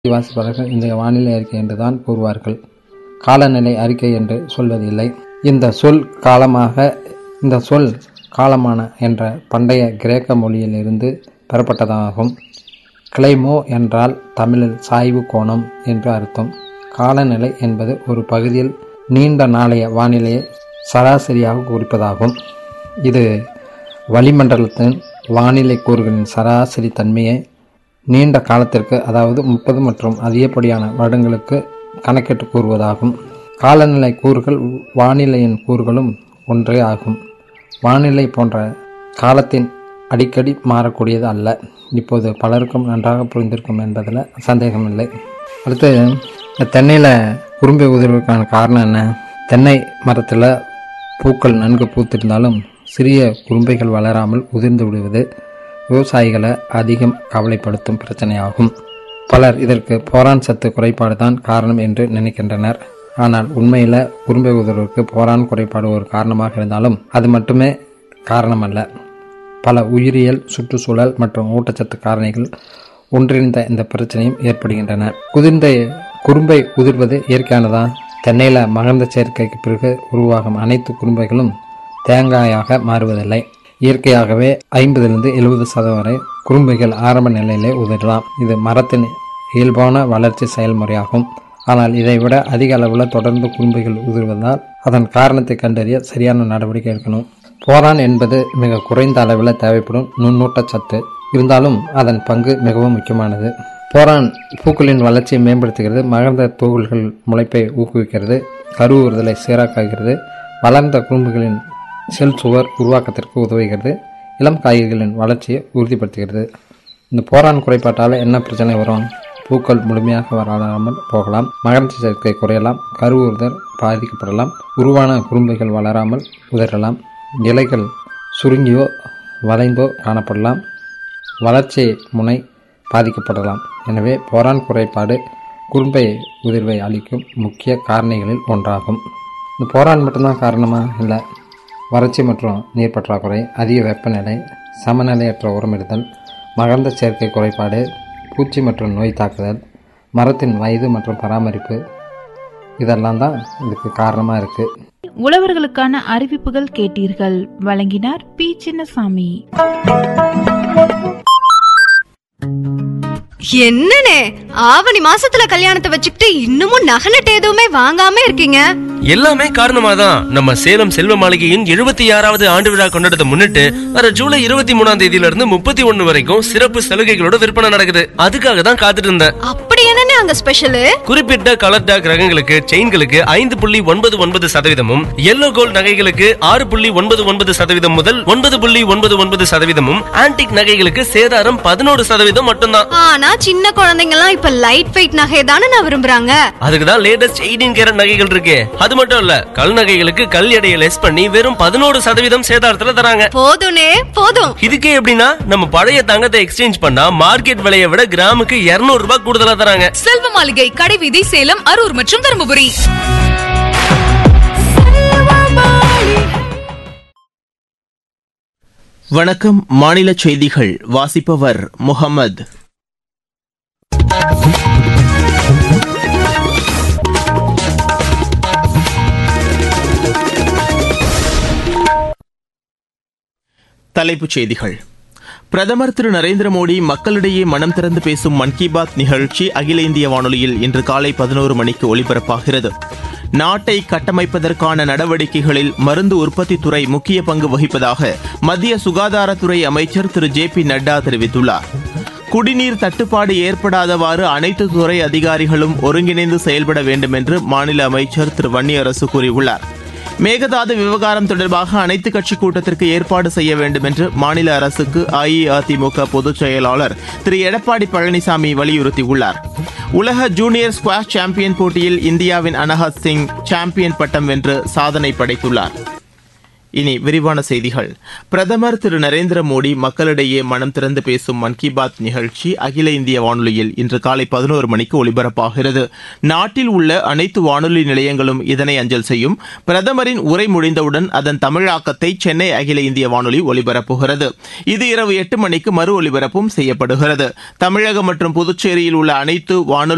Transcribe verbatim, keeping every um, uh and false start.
வாசிப்பாளர்கள் இந்த வானிலை அறிக்கை என்றுதான் கூறுவார்கள். காலநிலை அறிக்கை என்று சொல்வதில்லை. இந்த சொல் காலமாக இந்த சொல் காலமான என்ற பண்டைய கிரேக்க மொழியில் இருந்து பெறப்பட்டதாகும். கிளைமோ என்றால் தமிழில் சாய்வு கோணம் என்று அர்த்தம். காலநிலை என்பது ஒரு பகுதியில் நீண்ட நாளைய வானிலையை சராசரியாக குறிப்பதாகும். இது வளிமண்டலத்தின் வானிலை கூறுகளின் சராசரி தன்மையை நீண்ட காலத்திற்கு, அதாவது முப்பது மற்றும் அதிகப்படியான வருடங்களுக்கு கணக்கிட்டு கூறுவதாகும். காலநிலை கூறுகள் வானிலையின் கூறுகளும் ஒன்றே ஆகும். வானிலை போன்ற காலத்தின் அடிக்கடி மாறக்கூடியது அல்ல. இப்போது பலருக்கும் நன்றாக புரிந்திருக்கும் என்பதில் சந்தேகமில்லை. அடுத்து, தென்னையில் குறும்பை உதிர்வுக்கான காரணம் என்ன? தென்னை மரத்தில் பூக்கள் நன்கு பூத்திருந்தாலும் சிறிய குறும்பைகள் வளராமல் உதிர்ந்து விடுவது விவசாயிகளை அதிகம் கவலைப்படுத்தும் பிரச்சனையாகும். பலர் இதற்கு போரான் சத்து குறைபாடு தான் காரணம் என்று நினைக்கின்றனர். ஆனால் உண்மையில் குறும்பை உதிர்வுக்கு போரான் குறைபாடு ஒரு காரணமாக இருந்தாலும் அது மட்டுமே காரணமல்ல. பல உயிரியல், சுற்றுச்சூழல் மற்றும் ஊட்டச்சத்து காரணிகள் ஒன்றிணைந்த இந்த பிரச்சனையும் ஏற்படுகின்றன. குதிர்ந்த குறும்பை உதிர்வது இயற்கையானதா? தென்னையில் மகர்ந்த சேர்க்கைக்கு பிறகு உருவாகும் அனைத்து குறும்பைகளும் தேங்காயாக மாறுவதில்லை. இயற்கையாகவே ஐம்பதிலிருந்து எழுபது சதவீதம் வரை குறும்பைகள் ஆரம்ப நிலையிலே உதிரலாம். இது மரத்தின் இயல்பான வளர்ச்சி செயல்முறையாகும். ஆனால் இதைவிட அதிக அளவில் தொடர்ந்து குறும்பைகள் உதிர்வதால் அதன் காரணத்தை கண்டறிய சரியான நடவடிக்கை எடுக்கணும். போரான் என்பது மிக குறைந்த அளவில் தேவைப்படும் நுண்ணூட்டச்சத்து. இருந்தாலும் அதன் பங்கு மிகவும் முக்கியமானது. போரான் பூக்களின் வளர்ச்சியை மேம்படுத்துகிறது, மகர்ந்த தூள்கள் முளைப்பை ஊக்குவிக்கிறது, கருவுறுதலை சீராக்குகிறது, வளர்ந்த குறும்புகளின் செல் சுவர் உருவாக்கத்திற்கு உதவுகிறது, இளம் காய்கறிகளின் வளர்ச்சியை உறுதிப்படுத்துகிறது. இந்த போரான் குறைபாட்டால் என்ன பிரச்சனை வரும்? பூக்கள் முழுமையாக வளராமல் போகலாம், மகரந்த சேர்க்கை குறையலாம், கருவுறுதல் பாதிக்கப்படலாம், உருவான குறும்பைகள் வளராமல் உதறலாம், இலைகள் சுருங்கியோ வளைந்தோ காணப்படலாம், வளர்ச்சி முனை பாதிக்கப்படலாம். எனவே போரான் குறைபாடு குறும்பை உதிர்வை அளிக்கும் முக்கிய காரணிகளில் ஒன்றாகும். இந்த போரான் மட்டும்தான் காரணமா? இல்லை. வறட்சி மற்றும் நீர் பற்றாக்குறை, அதிக வெப்பநிலை, சமநிலையற்ற உரமிடுதல், மகரந்த சேர்க்கை குறைபாடு, பூச்சி மற்றும் நோய் தாக்குதல், மரத்தின் வயது மற்றும் பராமரிப்பு, இதெல்லாம் தான் இதுக்கு காரணமாக இருக்கு. உழவர்களுக்கான அறிவிப்புகள் கேட்டீர்கள். வழங்கினார் பி சின்னசாமி. என்னனே ஆவணி மாசத்துல கல்யாணத்தை வச்சுக்கிட்டு இன்னமும் நகநட்டு எதுவுமே வாங்காம இருக்கீங்க? எல்லாமே காரணமாதான் நம்ம சேலம் செல்வ மாளிகையின் எழுபத்தி ஆறாவது ஆண்டு விழா கொண்டாடத்தை முன்னிட்டு வர ஜூலை இருபத்தி மூணாம் தேதியில இருந்து முப்பத்தி ஒண்ணு வரைக்கும் சிறப்பு சலுகைகளோட விற்பனை நடக்குது. அதுக்காக தான் காத்துட்டு இருந்தேன். அப்படி என்னன்னு அங்க ஸ்பெஷல்? குறிப்பிட்ட கலர் டாக் ரகங்களுக்கு செயின்களுக்கு ஐந்து புள்ளி ஒன்பது ஒன்பது சதவீதமும், எல்லோ கோல்ட் நகைகளுக்கு ஆறு புள்ளி ஒன்பது ஒன்பது சதவீதம் முதல் ஒன்பது புள்ளி ஒன்பது ஒன்பது சதவீதமும், ஆன்டிக் நகைகளுக்கு சேதாரம் பதினோரு சதவீதம் மட்டும்தான். ஆனா சின்ன குழந்தைங்க எல்லாம் இப்ப லைட் வெயிட் நகை தானே நான் விரும்புறாங்க. அதுக்கு தான் லேட்டஸ்ட் எயிட்டீன் கேரட் நகைகள் இருக்கு. அது மட்டும் இல்ல, கல் நகைகளுக்கு கல் எடையை லெஸ் பண்ணி வெறும் பதினோரு சதவீதம் சேதாரத்துல தராங்க. போதும்னே போதும். இதுக்கே எப்படின்னா, நம்ம பழைய தங்கத்தை எக்ஸ்சேஞ்ச் பண்ணா மார்க்கெட் விலையை விட கிராமுக்கு இருநூறு ரூபாய் கூடுதலா தராங்க. செல்வ மாளிகை, கடைவீதி, சேலம், அரூர் மற்றும் தருமபுரி. வணக்கம். மாநில செய்திகள் வாசிப்பவர் முகமது. தலைப்புச் செய்திகள். பிரதமர் திரு நரேந்திர மோடி மக்களிடையே மனம் திறந்து பேசும் மன் கி பாத் நிகழ்ச்சி அகில இந்திய வானொலியில் இன்று காலை பதினோரு மணிக்கு ஒலிபரப்பாகிறது. நாட்டை கட்டமைப்பதற்கான நடவடிக்கைகளில் மருந்து உற்பத்தித் துறை முக்கிய பங்கு வகிப்பதாக மத்திய சுகாதாரத்துறை அமைச்சர் திரு ஜே பி நட்டா தெரிவித்துள்ளார். குடிநீர் தட்டுப்பாடு ஏற்படாதவாறு அனைத்து துறை அதிகாரிகளும் ஒருங்கிணைந்து செயல்பட வேண்டும் என்று மாநில அமைச்சர் திரு வன்னியரசு கூறியுள்ளார். மேகதாது விவகாரம் தொடர்பாக அனைத்து கட்சி கூட்டத்திற்கு ஏற்பாடு செய்ய வேண்டும் என்று மாநில அரசுக்கு அஇஅதிமுக பொதுச் செயலாளர் திரு எடப்பாடி பழனிசாமி வலியுறுத்தியுள்ளார். உலக ஜூனியர் ஸ்குவாஷ் சாம்பியன் போட்டியில் இந்தியாவின் அனஹத் சிங் சாம்பியன் பட்டம் வென்று சாதனை படைத்துள்ளார். இனி விரிவான செய்திகள். பிரதமர் திரு நரேந்திர மோடி மக்களிடையே மனம் திறந்து பேசும் மன் கி பாத் நிகழ்ச்சி அகில இந்திய வானொலியில் இன்று காலை பதினோரு மணிக்கு ஒலிபரப்பாகிறது. நாட்டில் உள்ள அனைத்து வானொலி நிலையங்களும் இதனை அஞ்சல் செய்யும். பிரதமரின் உரை முடிந்தவுடன் அதன் தமிழாக்கத்தை சென்னை அகில இந்திய வானொலி ஒலிபரப்புகிறது. இது இரவு எட்டு மணிக்கு மறு ஒலிபரப்பும் செய்யப்படுகிறது. தமிழகம் மற்றும் புதுச்சேரியில் உள்ள அனைத்து வானொலி